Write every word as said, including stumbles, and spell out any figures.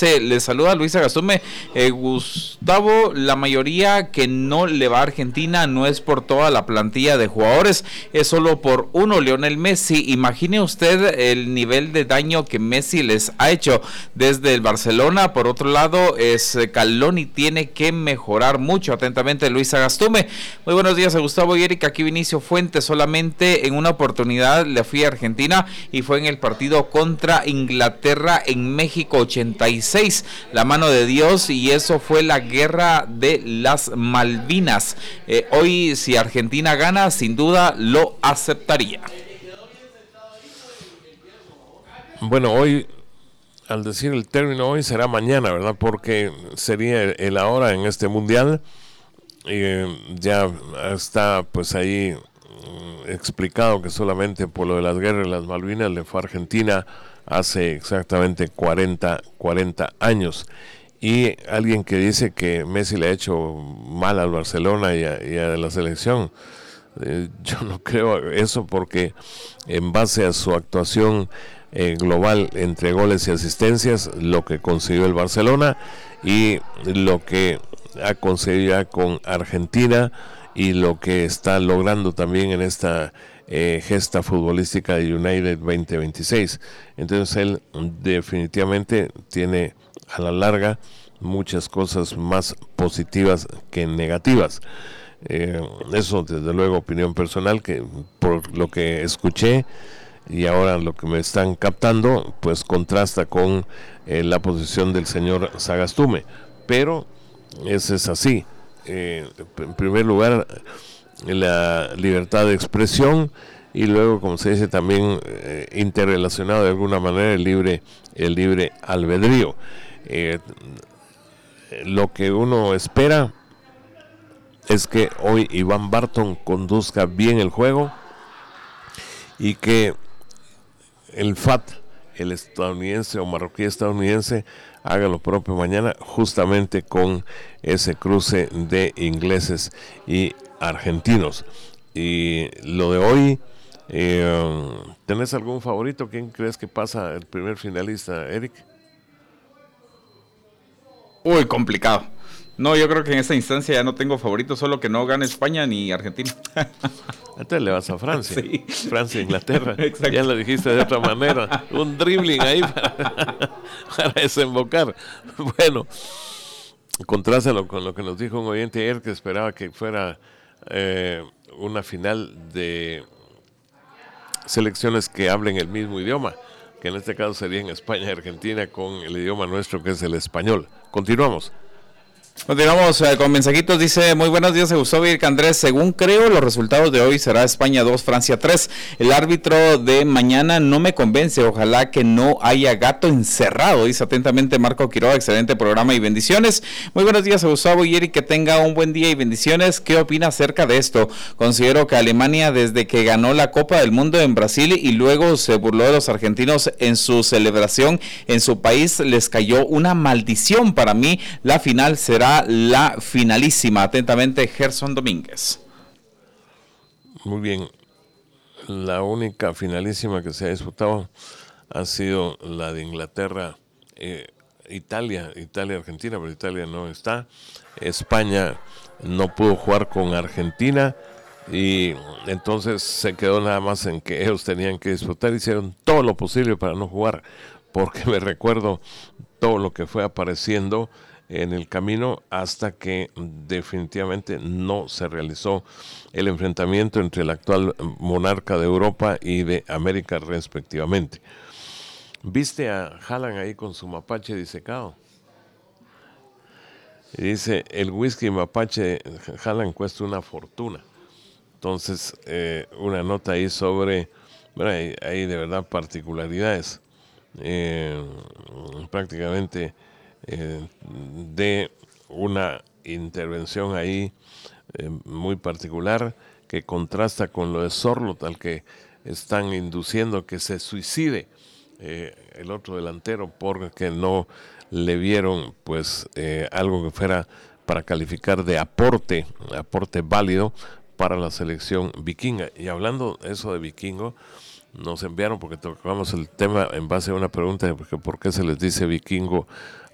dice, le saluda Luis Agastume. Eh, Gustavo, la mayoría que no le va a Argentina no es por toda la plantilla de jugadores, es solo por uno, Lionel Messi. Imagine usted el nivel de daño que Messi les ha hecho desde el Barcelona. Por otro lado, es Caloni tiene que mejorar mucho. Atentamente, Luis Agastume. Muy buenos días a Gustavo y Erika, aquí Vinicio Fuentes. Solamente en una oportunidad le fui a Argentina y fue en el partido contra Inglaterra en México ochenta y seis, la mano de Dios, y eso fue la guerra de las Malvinas. Eh, hoy si Argentina gana, sin duda lo aceptaría. Bueno, hoy, al decir el término hoy, será mañana, ¿verdad? Porque sería el ahora en este mundial. Eh, ya está pues ahí explicado que solamente por lo de las guerras de las Malvinas le fue a Argentina hace exactamente cuarenta años. Y alguien que dice que Messi le ha hecho mal al Barcelona y a, y a la selección, eh, yo no creo eso, porque en base a su actuación eh, global entre goles y asistencias, lo que consiguió el Barcelona y lo que ha conseguido ya con Argentina y lo que está logrando también en esta eh, gesta futbolística de United veinte veintiséis. Entonces él definitivamente tiene a la larga muchas cosas más positivas que negativas. Eh, eso desde luego opinión personal, que por lo que escuché y ahora lo que me están captando, pues contrasta con eh, la posición del señor Sagastume, pero eso es así. Eh, en primer lugar, la libertad de expresión, y luego, como se dice también, eh, interrelacionado de alguna manera el libre, el libre albedrío. Eh, lo que uno espera es que hoy Iván Barton conduzca bien el juego y que el F A T, el estadounidense o marroquí estadounidense, haga lo propio mañana, justamente con ese cruce de ingleses y argentinos. Y lo de hoy, eh, ¿tenés algún favorito? ¿Quién crees que pasa el primer finalista, Eric? Uy, complicado. No, yo creo que en esta instancia ya no tengo favorito, solo que no gane España ni Argentina. Entonces le vas a Francia. Sí. Francia, Inglaterra. Exacto. Ya lo dijiste de otra manera. Un dribbling ahí para, para desembocar. Bueno, contrásalo con lo que nos dijo un oyente ayer, que esperaba que fuera eh, una final de selecciones que hablen el mismo idioma, que en este caso sería en España y Argentina, con el idioma nuestro que es el español. Continuamos. Continuamos eh, con mensajitos. Dice, muy buenos días, Gustavo y Andrés. Según creo, los resultados de hoy será España dos, Francia tres. El árbitro de mañana no me convence. Ojalá que no haya gato encerrado. Dice atentamente Marco Quiroga. Excelente programa y bendiciones. Muy buenos días, Gustavo y Eric. Que tenga un buen día y bendiciones. ¿Qué opina acerca de esto? Considero que Alemania, desde que ganó la Copa del Mundo en Brasil y luego se burló de los argentinos en su celebración en su país, les cayó una maldición. Para mí, la final será la finalísima. Atentamente, Gerson Domínguez. Muy bien. La única finalísima que se ha disputado ha sido la de Inglaterra, eh, Italia, Italia-Argentina, pero Italia no está. España no pudo jugar con Argentina y entonces se quedó nada más en que ellos tenían que disputar. Hicieron todo lo posible para no jugar, porque me recuerdo todo lo que fue apareciendo en el camino hasta que definitivamente no se realizó el enfrentamiento entre el actual monarca de Europa y de América respectivamente. ¿Viste a Haaland ahí con su mapache disecado? Y dice, el whisky mapache Haaland cuesta una fortuna. Entonces, eh, una nota ahí sobre, bueno, hay, hay de verdad particularidades. Eh, prácticamente Eh, de una intervención ahí eh, muy particular, que contrasta con lo de Sorloth, al que están induciendo que se suicide eh, el otro delantero, porque no le vieron pues eh, algo que fuera para calificar de aporte, aporte válido para la selección vikinga. Y hablando eso de vikingo, nos enviaron, porque tocamos el tema en base a una pregunta de por qué se les dice vikingo